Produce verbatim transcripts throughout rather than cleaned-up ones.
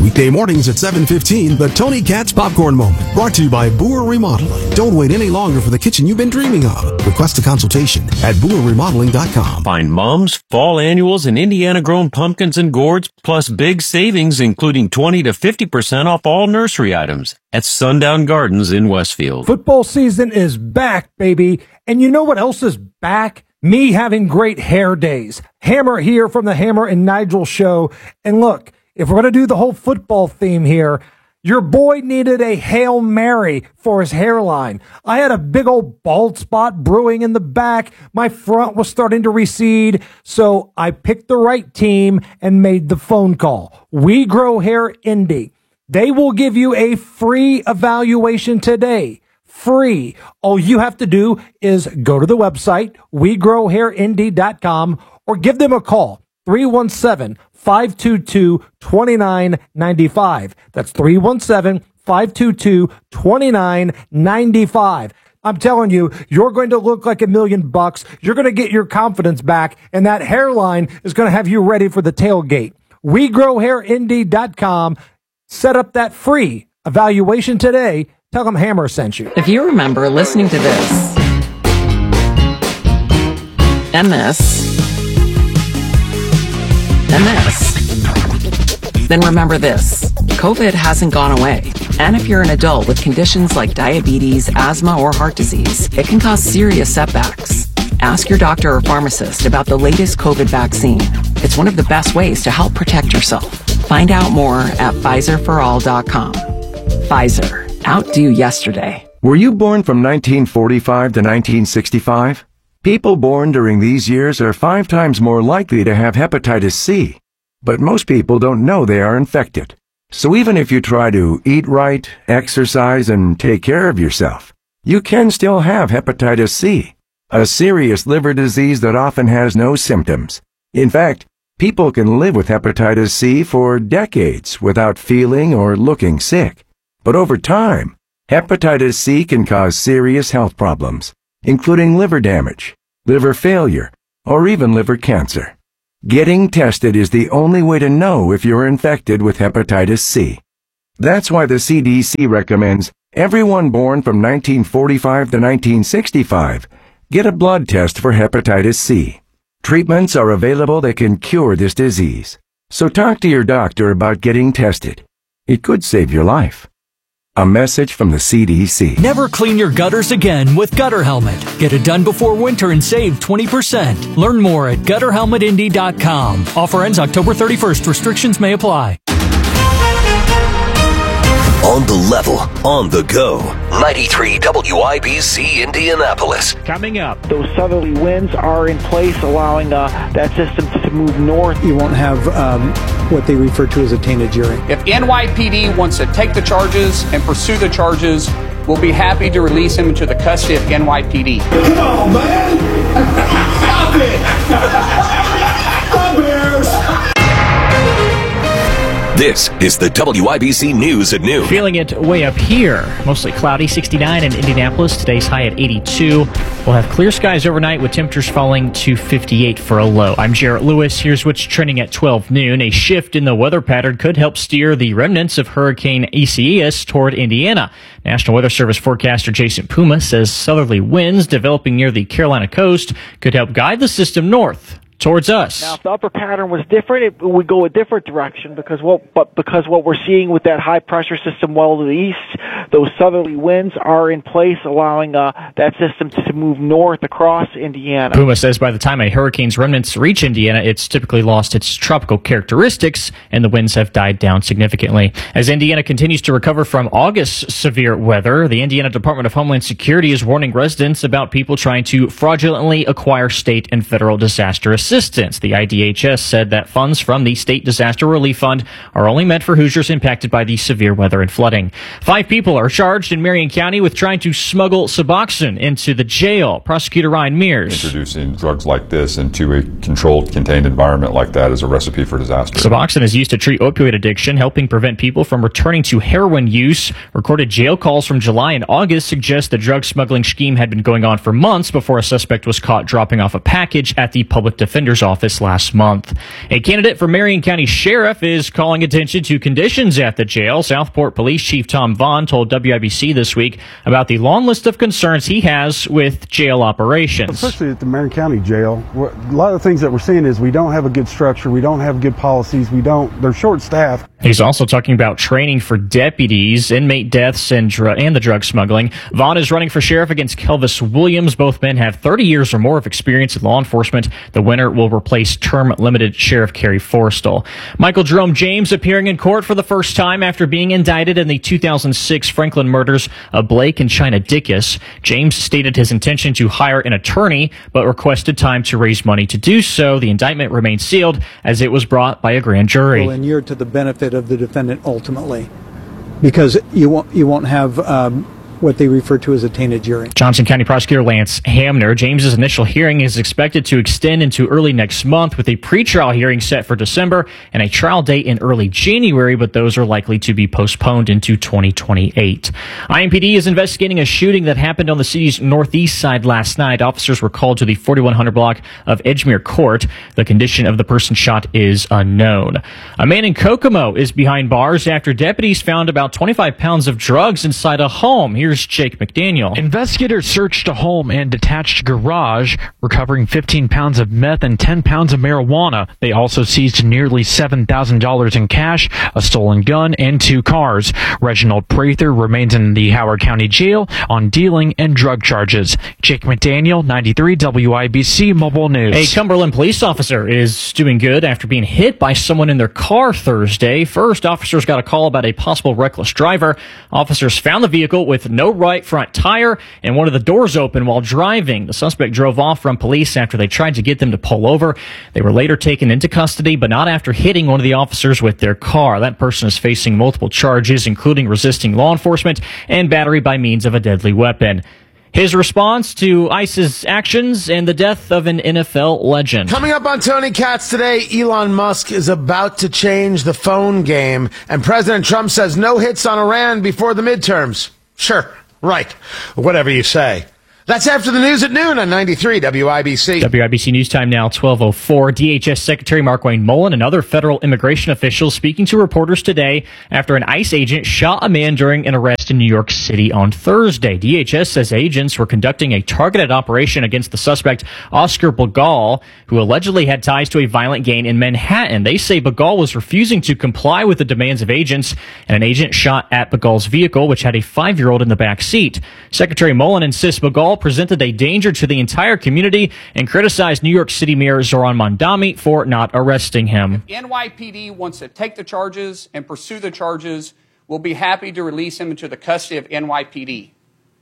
Weekday mornings at seven fifteen, the Tony Katz Popcorn Moment. Brought to you by Boer Remodeling. Don't wait any longer for the kitchen you've been dreaming of. Request a consultation at boer remodeling dot com. Find Mom's fall annuals and Indiana-grown pumpkins and gourds, plus big savings, including twenty to fifty percent off all nursery items at Sundown Gardens in Westfield. Football season is back, baby. And you know what else is back? Me having great hair days. Hammer here from the Hammer and Nigel show. And look, if we're going to do the whole football theme here, your boy needed a Hail Mary for his hairline. I had a big old bald spot brewing in the back. My front was starting to recede. So I picked the right team and made the phone call. We Grow Hair Indy. They will give you a free evaluation today. Free. All you have to do is go to the website, we grow hair indy dot com, or give them a call, three one seven, five two two, two nine nine five. That's three one seven, five two two, two nine nine five. I'm telling you, you're going to look like a million bucks. You're going to get your confidence back, and that hairline is going to have you ready for the tailgate. we grow hair indy dot com. Set up that free evaluation today. Tell them Hammer sent you. If you remember listening to this and this and this, then remember this. COVID hasn't gone away. And if you're an adult with conditions like diabetes, asthma, or heart disease, it can cause serious setbacks. Ask your doctor or pharmacist about the latest COVID vaccine. It's one of the best ways to help protect yourself. Find out more at Pfizer for all dot com. Pfizer. Outdo yesterday. Were you born from nineteen forty-five to nineteen sixty-five? People born during these years are five times more likely to have hepatitis C. But most people don't know they are infected. So even if you try to eat right, exercise, and take care of yourself, you can still have hepatitis C, a serious liver disease that often has no symptoms. In fact, people can live with hepatitis C for decades without feeling or looking sick. But over time, hepatitis C can cause serious health problems, including liver damage, liver failure, or even liver cancer. Getting tested is the only way to know if you're infected with hepatitis C. That's why the C D C recommends everyone born from nineteen forty-five to nineteen sixty-five get a blood test for hepatitis C. Treatments are available that can cure this disease. So talk to your doctor about getting tested. It could save your life. A message from the C D C. Never clean your gutters again with Gutter Helmet. Get it done before winter and save twenty percent. Learn more at gutter helmet indy dot com. Offer ends October thirty-first. Restrictions may apply. On the level, on the go. ninety-three W I B C Indianapolis. Coming up, those southerly winds are in place, allowing uh, that system to move north. You won't have um, what they refer to as a tainted jury. If N Y P D wants to take the charges and pursue the charges, we'll be happy to release him into the custody of N Y P D. Come on, man! Stop it! Come Bears! This is the W I B C News at noon. Feeling it way up here. Mostly cloudy, sixty-nine in Indianapolis. Today's high at eighty-two. We'll have clear skies overnight with temperatures falling to fifty-eight for a low. I'm Jarrett Lewis. Here's what's trending at twelve noon. A shift in the weather pattern could help steer the remnants of Hurricane Isaias toward Indiana. National Weather Service forecaster Jason Puma says southerly winds developing near the Carolina coast could help guide the system north towards us. Now, if the upper pattern was different, it would go a different direction because what, but because what we're seeing with that high pressure system well to the east, those southerly winds are in place, allowing uh, that system to move north across Indiana. Puma says by the time a hurricane's remnants reach Indiana, it's typically lost its tropical characteristics and the winds have died down significantly. As Indiana continues to recover from August's severe weather, the Indiana Department of Homeland Security is warning residents about people trying to fraudulently acquire state and federal disaster assistance. Assistance. The I D H S said that funds from the State Disaster Relief Fund are only meant for Hoosiers impacted by the severe weather and flooding. Five people are charged in Marion County with trying to smuggle Suboxone into the jail. Prosecutor Ryan Mears. Introducing drugs like this into a controlled, contained environment like that is a recipe for disaster. Suboxone is used to treat opioid addiction, helping prevent people from returning to heroin use. Recorded jail calls from July and August suggest the drug smuggling scheme had been going on for months before a suspect was caught dropping off a package at the public defense Defender's Office last month. A candidate for Marion County Sheriff is calling attention to conditions at the jail. Southport Police Chief Tom Vaughn told W I B C this week about the long list of concerns he has with jail operations. Especially at the Marion County Jail, a lot of the things that we're seeing is we don't have a good structure, we don't have good policies, we don't, they're short-staffed. He's also talking about training for deputies, inmate deaths, and, dr- and the drug smuggling. Vaughn is running for sheriff against Kelvis Williams. Both men have thirty years or more of experience in law enforcement. The winner will replace term-limited Sheriff Kerry Forstall. Michael Jerome James appearing in court for the first time after being indicted in the two thousand six Franklin murders of Blake and China Dickus. James stated his intention to hire an attorney, but requested time to raise money to do so. The indictment remains sealed as it was brought by a grand jury. And you're to the benefit of the defendant ultimately, because you won't you won't have um, what they refer to as a tainted jury. Johnson County Prosecutor Lance Hamner. James's initial hearing is expected to extend into early next month, with a pretrial hearing set for December and a trial date in early January, but those are likely to be postponed into twenty twenty-eight. I M P D is investigating a shooting that happened on the city's northeast side last night. Officers were called to the forty-one hundred block of Edgemere Court. The condition of the person shot is unknown. A man in Kokomo is behind bars after deputies found about twenty-five pounds of drugs inside a home. Here's Jake McDaniel. Investigators searched a home and detached garage, recovering fifteen pounds of meth and ten pounds of marijuana. They also seized nearly seven thousand dollars in cash, a stolen gun, and two cars. Reginald Prather remains in the Howard County Jail on dealing and drug charges. Jake McDaniel, ninety-three W I B C Mobile News. A Cumberland police officer is doing good after being hit by someone in their car Thursday. First, officers got a call about a possible reckless driver. Officers found the vehicle with no right front tire and one of the doors open while driving. The suspect drove off from police after they tried to get them to pull over. They were later taken into custody, but not after hitting one of the officers with their car. That person is facing multiple charges, including resisting law enforcement and battery by means of a deadly weapon. His response to ICE's actions and the death of an N F L legend. Coming up on Tony Katz today, Elon Musk is about to change the phone game, and President Trump says no hits on Iran before the midterms. Sure, right, whatever you say. That's after the news at noon on ninety-three W I B C. W I B C News Time now, twelve oh four. D H S Secretary Markwayne Mullin and other federal immigration officials speaking to reporters today after an ICE agent shot a man during an arrest in New York City on Thursday. D H S says agents were conducting a targeted operation against the suspect, Oscar Bagal, who allegedly had ties to a violent gang in Manhattan. They say Bagal was refusing to comply with the demands of agents, and an agent shot at Bagal's vehicle, which had a five-year-old in the back seat. Secretary Mullin insists Bagal presented a danger to the entire community and criticized New York City Mayor Zoran Mondami for not arresting him. If N Y P D wants to take the charges and pursue the charges, we'll be happy to release him into the custody of N Y P D.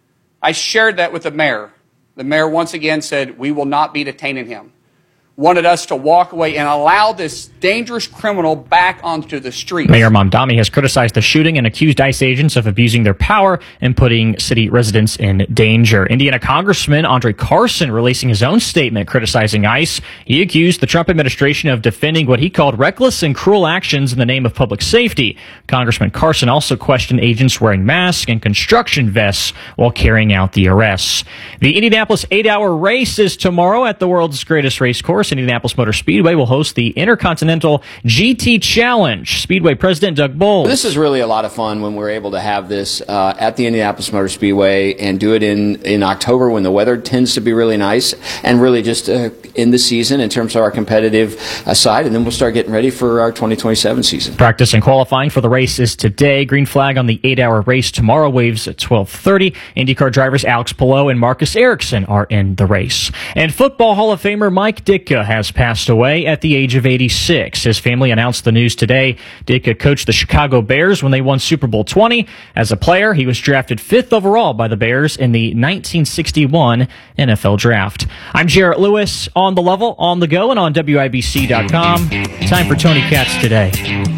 I shared that with the mayor. The mayor once again said, we will not be detaining him. Wanted us to walk away and allow this dangerous criminal back onto the street. Mayor Mondami has criticized the shooting and accused ICE agents of abusing their power and putting city residents in danger. Indiana Congressman Andre Carson releasing his own statement criticizing ICE. He accused the Trump administration of defending what he called reckless and cruel actions in the name of public safety. Congressman Carson also questioned agents wearing masks and construction vests while carrying out the arrests. The Indianapolis eight-hour race is tomorrow at the world's greatest race course. Indianapolis Motor Speedway will host the Intercontinental G T Challenge. Speedway President Doug Bowles. This is really a lot of fun when we're able to have this uh, at the Indianapolis Motor Speedway and do it in, in October when the weather tends to be really nice and really just uh, in the season in terms of our competitive uh, side. And then we'll start getting ready for our twenty twenty-seven season. Practice and qualifying for the race is today. Green flag on the eight-hour race tomorrow waves at twelve thirty. IndyCar drivers Alex Palou and Marcus Ericsson are in the race. And Football Hall of Famer Mike Ditka has passed away at the age of eighty-six. His family announced the news today. Ditka coached the Chicago Bears when they won Super Bowl twenty. As a player, he was drafted fifth overall by the Bears in the nineteen sixty-one N F L Draft. I'm Jarrett Lewis, on the level, on the go, and on W I B C dot com. Time for Tony Katz Today.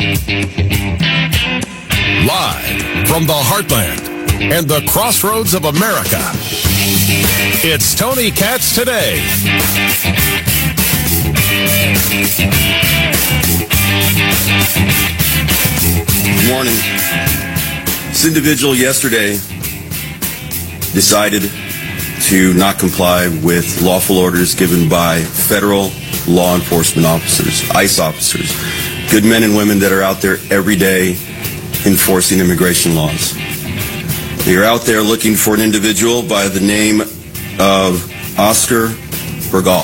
Live from the heartland and the crossroads of America, it's Tony Katz Today. Good morning. This individual yesterday decided to not comply with lawful orders given by federal law enforcement officers, ICE officers, good men and women that are out there every day enforcing immigration laws. They are out there looking for an individual by the name of Oscar Bergal.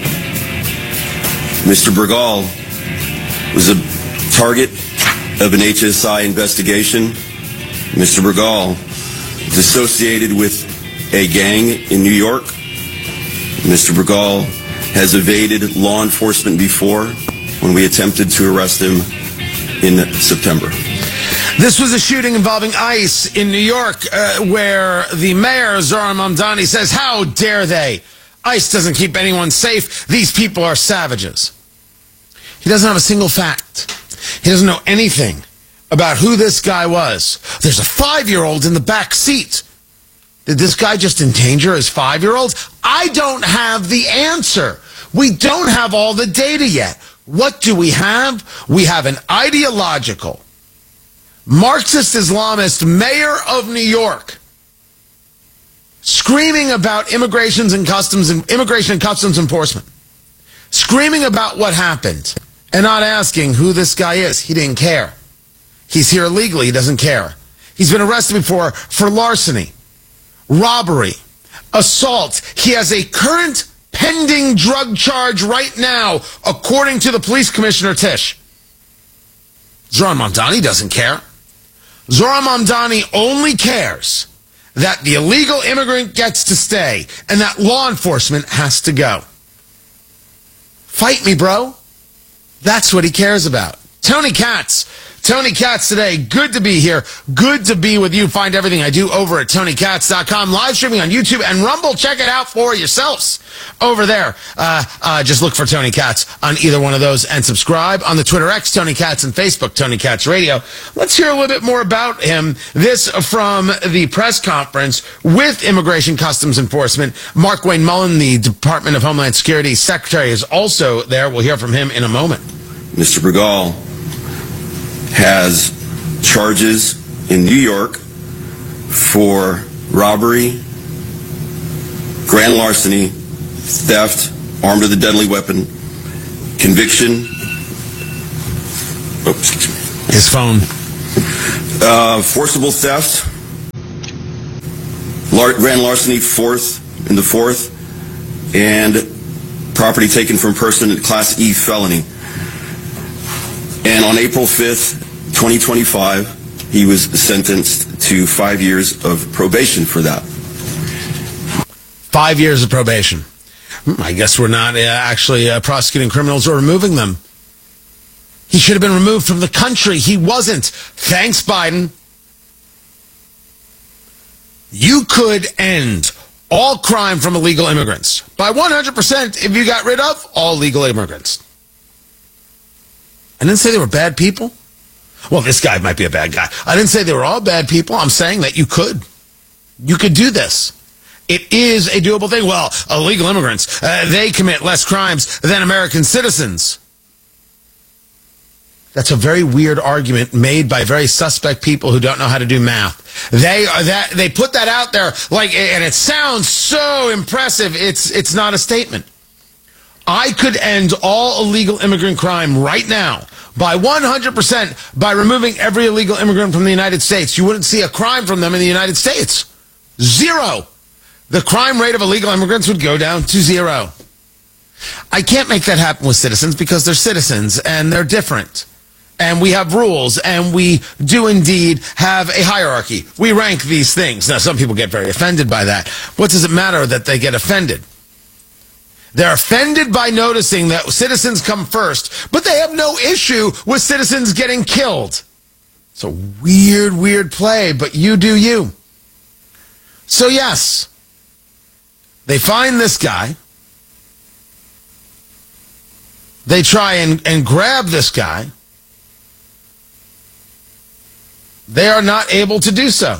Mister Bergal was a target of an H S I investigation. Mister Bergal is associated with a gang in New York. Mister Bergal has evaded law enforcement before when we attempted to arrest him in September. This was a shooting involving ICE in New York, uh, where the mayor, Zohran Mamdani, says, how dare they? ICE doesn't keep anyone safe. These people are savages. He doesn't have a single fact. He doesn't know anything about who this guy was. There's a five-year-old in the back seat. Did this guy just endanger his five-year-olds? I don't have the answer. We don't have all the data yet. What do we have? We have an ideological, Marxist Islamist mayor of New York screaming about immigrations and customs and immigration and customs enforcement, screaming about what happened, and not asking who this guy is. He didn't care. He's here illegally. He doesn't care. He's been arrested before for larceny, robbery, assault. He has a current pending drug charge right now, according to the police commissioner, Tish. Zohran Mamdani doesn't care. Zohran Mamdani only cares that the illegal immigrant gets to stay and that law enforcement has to go. Fight me, bro. That's what he cares about. Tony Katz. Tony Katz today. Good to be here. Good to be with you. Find everything I do over at Tony Katz dot com. Live streaming on YouTube and Rumble. Check it out for yourselves over there. Uh, uh, just look for Tony Katz on either one of those and subscribe. On the Twitter X, Tony Katz, and Facebook, Tony Katz Radio. Let's hear a little bit more about him. This from the press conference with Immigration Customs Enforcement. Mark Wayne Mullen, the Department of Homeland Security Secretary, is also there. We'll hear from him in a moment. Mister Bergal has charges in New York for robbery, grand larceny, theft, armed with a deadly weapon, conviction. Oh, excuse me. His phone. Uh, forcible theft, lar- grand larceny, fourth in the fourth, and property taken from person at Class E felony. And on April fifth, twenty twenty-five, he was sentenced to five years of probation for that. Five years of probation. I guess we're not uh, actually uh, prosecuting criminals or removing them. He should have been removed from the country. He wasn't. Thanks, Biden. You could end all crime from illegal immigrants by one hundred percent if you got rid of all legal immigrants. I didn't say they were bad people. Well, this guy might be a bad guy. I didn't say they were all bad people. I'm saying that you could. You could do this. It is a doable thing. Well, illegal immigrants, uh, they commit less crimes than American citizens. That's a very weird argument made by very suspect people who don't know how to do math. They are that they put that out there like, and it sounds so impressive. It's it's not a statement. I could end all illegal immigrant crime right now by one hundred percent by removing every illegal immigrant from the United States. You wouldn't see a crime from them in the United States. Zero. The crime rate of illegal immigrants would go down to zero. I can't make that happen with citizens because they're citizens and they're different. And we have rules, and we do indeed have a hierarchy. We rank these things. Now, some people get very offended by that. What does it matter that they get offended? They're offended by noticing that citizens come first, but they have no issue with citizens getting killed. It's a weird, weird play, but you do you. So, yes, they find this guy. They try and, and grab this guy. They are not able to do so.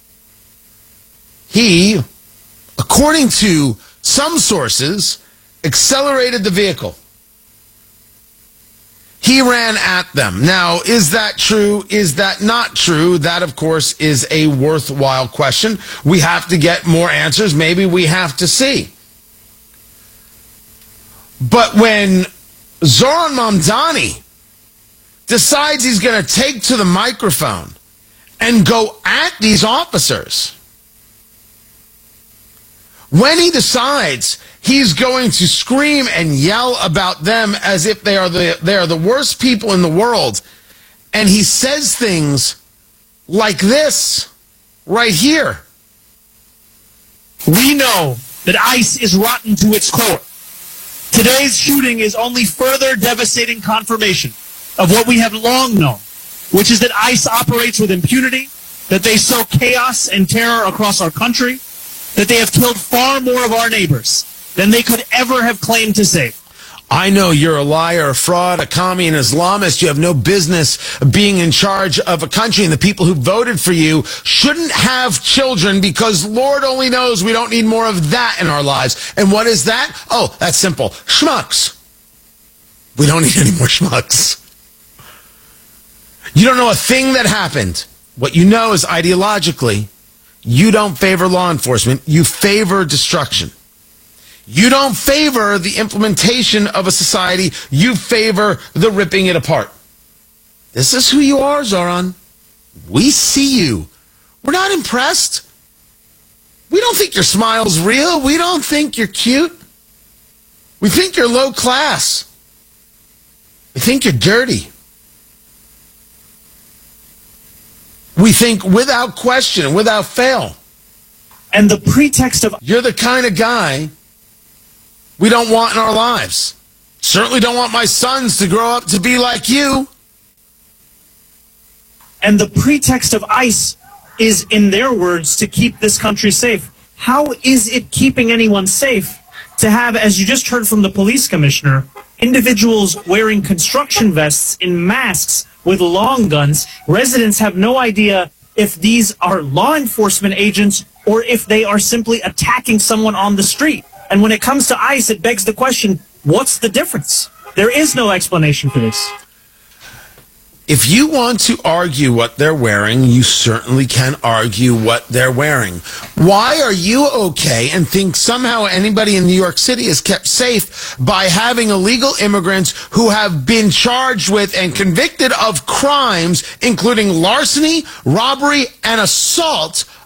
He, according to some sources, accelerated the vehicle. He ran at them. Now, is that true? Is that not true? That, of course, is a worthwhile question. We have to get more answers. Maybe we have to see. But when Zoran Mamdani decides he's going to take to the microphone and go at these officers, when he decides he's going to scream and yell about them as if they are the they are the worst people in the world, and he says things like this right here. We know that ICE is rotten to its core. Today's shooting is only further devastating confirmation of what we have long known, which is that ICE operates with impunity, that they sow chaos and terror across our country, that they have killed far more of our neighbors than they could ever have claimed to save. I know you're a liar, a fraud, a commie, an Islamist. You have no business being in charge of a country, and the people who voted for you shouldn't have children because Lord only knows we don't need more of that in our lives. And what is that? Oh, that's simple. Schmucks. We don't need any more schmucks. You don't know a thing that happened. What you know is ideologically, you don't favor law enforcement. You favor destruction. You don't favor the implementation of a society. You favor the ripping it apart. This is who you are, Zoran. We see you. We're not impressed. We don't think your smile's real. We don't think you're cute. We think you're low class. We think you're dirty. We think without question, without fail. And the pretext of... You're the kind of guy we don't want in our lives. Certainly don't want my sons to grow up to be like you. And the pretext of ICE is, in their words, to keep this country safe. How is it keeping anyone safe to have, as you just heard from the police commissioner, individuals wearing construction vests in masks with long guns? Residents have no idea if these are law enforcement agents or if they are simply attacking someone on the street. And when it comes to ICE, it begs the question, what's the difference? There is no explanation for this. If you want to argue what they're wearing, you certainly can argue what they're wearing. Why are you okay and think somehow anybody in New York City is kept safe by having illegal immigrants who have been charged with and convicted of crimes, including larceny, robbery, and assault,